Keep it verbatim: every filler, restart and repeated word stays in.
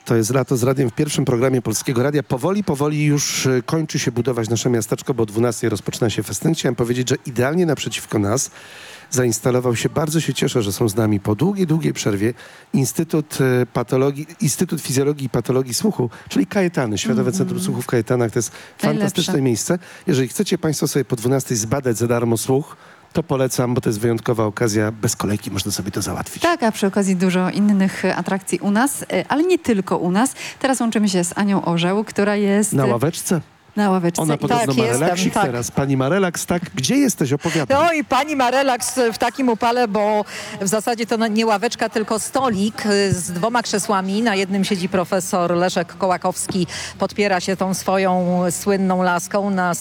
To jest Lato z Radiem w pierwszym programie Polskiego Radia. Powoli, powoli już y, kończy się budować nasze miasteczko, bo o dwunastej rozpoczyna się festyn. Chciałem powiedzieć, że idealnie naprzeciwko nas zainstalował się, bardzo się cieszę, że są z nami po długiej, długiej przerwie, Instytut y, Patologii, Instytut Fizjologii i Patologii Słuchu, czyli Kajetany, Światowe Centrum Słuchu w Kajetanach. To jest fantastyczne Najlepsze. miejsce. Jeżeli chcecie Państwo sobie po dwunastej zbadać za darmo słuch, to polecam, bo to jest wyjątkowa okazja. Bez kolejki można sobie to załatwić. Tak, a przy okazji dużo innych e, atrakcji u nas, e, ale nie tylko u nas. Teraz łączymy się z Anią Orzeł, która jest Na e, ławeczce? na ławeczce. Ona I- podobno tak, ma jestem, relaksik tak. teraz. Pani ma relaks, tak? Gdzie jesteś? Opowiadaj. No i pani ma relaks w takim upale, bo w zasadzie to nie ławeczka, tylko stolik y, z dwoma krzesłami. Na jednym siedzi profesor Leszek Kołakowski, podpiera się tą swoją słynną laską. Na